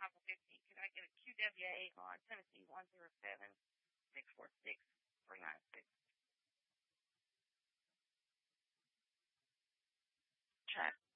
Papa 50. Could I get a QWA on Tennessee 107-646-396? Chat.